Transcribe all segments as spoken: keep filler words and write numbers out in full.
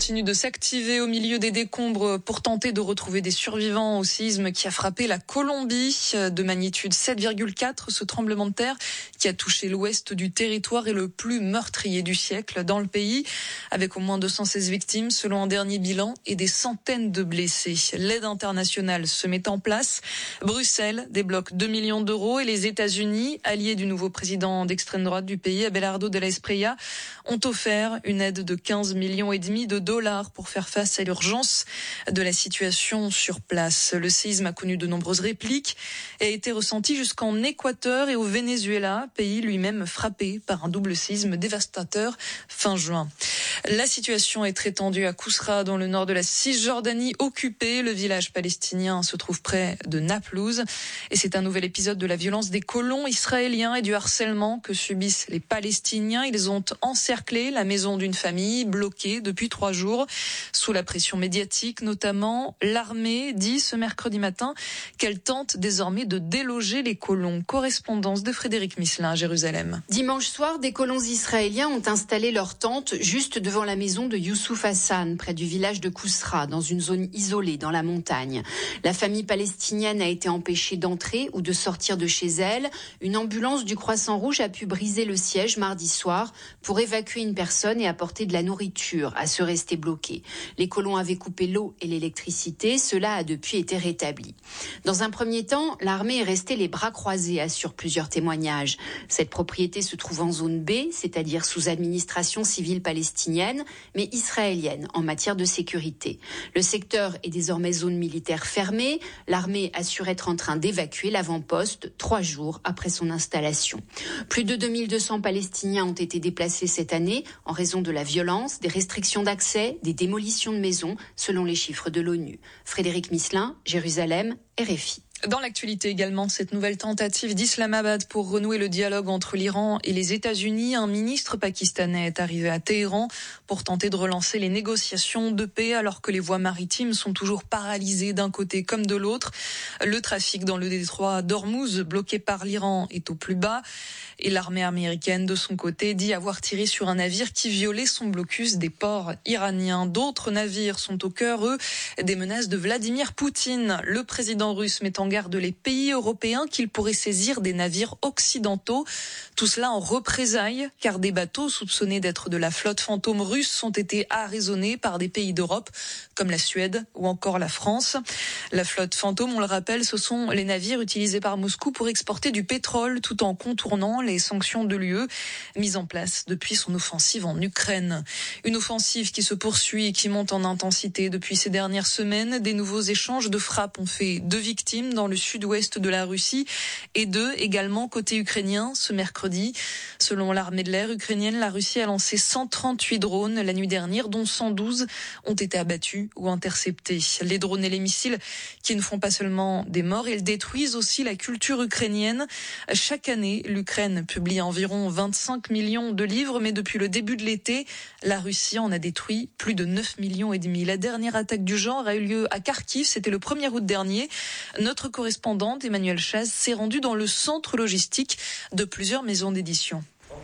continue de s'activer au milieu des décombres pour tenter de retrouver des survivants au séisme qui a frappé la Colombie de magnitude sept virgule quatre. Ce tremblement de terre qui a touché l'ouest du territoire est le plus meurtrier du siècle dans le pays, avec au moins deux cent seize victimes selon un dernier bilan et des centaines de blessés. L'aide internationale se met en place. Bruxelles débloque deux millions d'euros et les États-Unis, alliés du nouveau président d'extrême droite du pays, Abelardo de la Espriella, ont offert une aide de quinze millions et demi de dollars pour faire face à l'urgence de la situation sur place. Le séisme a connu de nombreuses répliques et a été ressenti jusqu'en Équateur et au Venezuela, pays lui-même frappé par un double séisme dévastateur fin juin. La situation est très tendue à Kousra, dans le nord de la Cisjordanie occupée. Le village palestinien se trouve près de Naplouse. Et c'est un nouvel épisode de la violence des colons israéliens et du harcèlement que subissent les Palestiniens. Ils ont encerclé la maison d'une famille, bloquée depuis trois jours. Sous la pression médiatique notamment, l'armée dit ce mercredi matin qu'elle tente désormais de déloger les colons. Correspondance de Frédéric Misselin à Jérusalem. Dimanche soir, des colons israéliens ont installé leur tente juste devant la maison de Youssouf Hassan, près du village de Kousra, dans une zone isolée dans la montagne. La famille palestinienne a été empêchée d'entrer ou de sortir de chez elle. Une ambulance du Croissant Rouge a pu briser le siège mardi soir pour évacuer une personne et apporter de la nourriture à ceux restés bloqués. Les colons avaient coupé l'eau et l'électricité. Cela a depuis été rétabli. Dans un premier temps, l'armée est restée les bras croisés, assurent plusieurs témoignages. Cette propriété se trouve en zone B, c'est-à-dire sous administration civile palestinienne, mais israélienne en matière de sécurité. Le secteur est désormais zone militaire fermée. L'armée assure être en train d'évacuer l'avant-poste trois jours après son installation. Plus de deux mille deux cents Palestiniens ont été déplacés cette année en raison de la violence, des restrictions d'accès, des démolitions de maisons, selon les chiffres de l'ONU. Frédéric Misselin, Jérusalem, R F I. Dans l'actualité également, cette nouvelle tentative d'Islamabad pour renouer le dialogue entre l'Iran et les États-Unis. Un ministre pakistanais est arrivé à Téhéran pour tenter de relancer les négociations de paix alors que les voies maritimes sont toujours paralysées d'un côté comme de l'autre. Le trafic dans le détroit d'Ormuz, bloqué par l'Iran, est au plus bas. Et l'armée américaine, de son côté, dit avoir tiré sur un navire qui violait son blocus des ports iraniens. D'autres navires sont au cœur, eux, des menaces de Vladimir Poutine. Le président russe met en garde les pays européens qu'il pourrait saisir des navires occidentaux. Tout cela en représailles, car des bateaux soupçonnés d'être de la flotte fantôme russe ont été arraisonnés par des pays d'Europe, comme la Suède ou encore la France. La flotte fantôme, on le rappelle, ce sont les navires utilisés par Moscou pour exporter du pétrole tout en contournant les sanctions de l'U E mises en place depuis son offensive en Ukraine. Une offensive qui se poursuit et qui monte en intensité depuis ces dernières semaines. Des nouveaux échanges de frappes ont fait deux victimes dans le sud-ouest de la Russie et deux également côté ukrainien ce mercredi. Selon l'armée de l'air ukrainienne, la Russie a lancé cent trente-huit drones la nuit dernière, dont cent douze ont été abattus ou interceptés. Les drones et les missiles qui ne font pas seulement des morts, ils détruisent aussi la culture ukrainienne. Chaque année, l'Ukraine publie environ vingt-cinq millions de livres, mais depuis le début de l'été, la Russie en a détruit plus de neuf millions et demi. La dernière attaque du genre a eu lieu à Kharkiv, c'était le premier août dernier. Notre correspondante Emmanuelle Chaz s'est rendue dans le centre logistique de plusieurs maisons d'édition.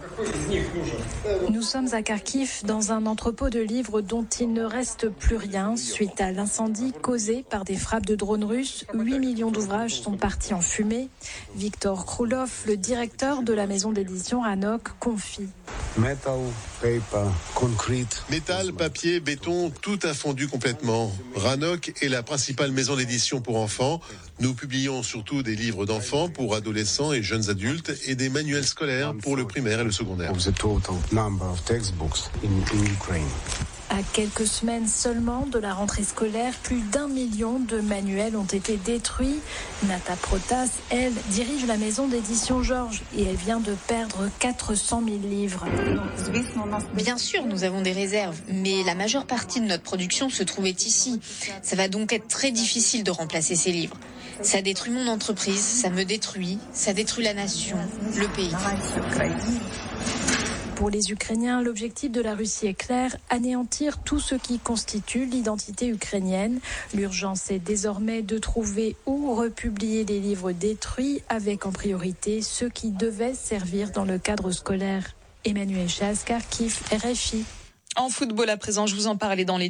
Nous sommes à Kharkiv, dans un entrepôt de livres dont il ne reste plus rien. Suite à l'incendie causé par des frappes de drones russes, huit millions d'ouvrages sont partis en fumée. Victor Krulov, le directeur de la maison d'édition Ranok, confie. Metal, paper, concrete. Métal, papier, béton, tout a fondu complètement. Ranok est la principale maison d'édition pour enfants. Nous publions surtout des livres d'enfants pour adolescents et jeunes adultes et des manuels scolaires pour le primaire et le secondaire. Of the total number of textbooks in, in Ukraine. À quelques semaines seulement de la rentrée scolaire, plus d'un million de manuels ont été détruits. Nata Protas, elle, dirige la maison d'édition Georges et elle vient de perdre quatre cent mille livres. Bien sûr, nous avons des réserves, mais la majeure partie de notre production se trouvait ici. Ça va donc être très difficile de remplacer ces livres. Ça détruit mon entreprise, ça me détruit, ça détruit la nation, le pays. Pour les Ukrainiens, l'objectif de la Russie est clair, anéantir tout ce qui constitue l'identité ukrainienne. L'urgence est désormais de trouver où republier les livres détruits, avec en priorité ceux qui devaient servir dans le cadre scolaire. Emmanuelle Chaz, Kharkiv, R F I. En football à présent, je vous en parlais dans les